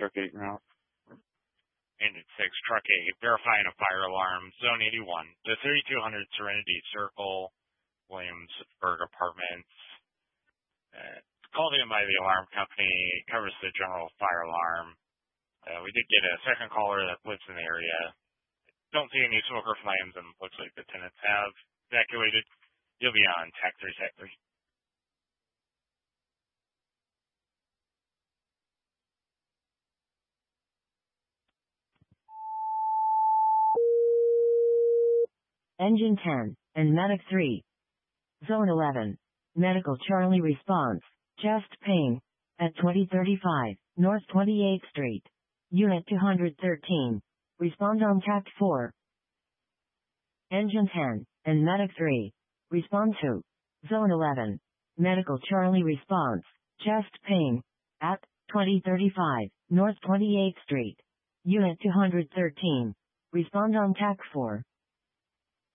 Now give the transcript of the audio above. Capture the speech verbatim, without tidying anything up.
Truck eight route. Engine six, Truck eight, verifying a fire alarm, Zone eighty-one, to thirty-two hundred Serenity Circle, Williamsburg Apartments. Uh, called in by the alarm company, covers the general fire alarm. Uh, we did get a second caller that lives in the area. Don't see any smoke or flames, and looks like the tenants have evacuated. You'll be on TAC three sector. Engine ten, and Medic three. Zone eleven. Medical Charlie response. Chest pain. At twenty thirty-five, North twenty-eighth Street. Unit two hundred thirteen. Respond on TAC four. Engine ten, and Medic three. Respond to. Zone eleven. Medical Charlie response. Chest pain. At twenty thirty-five, North twenty-eighth Street. Unit two hundred thirteen. Respond on TAC four.